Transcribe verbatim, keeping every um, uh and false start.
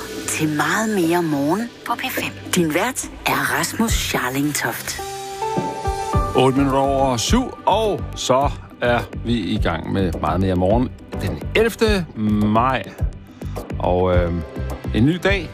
til Meget mere morgen på P fem. Din vært er Rasmus Scharlingtoft. otte minutter over syv, og så er vi i gang med Meget mere morgen den ellevte maj. Og øh, en ny dag,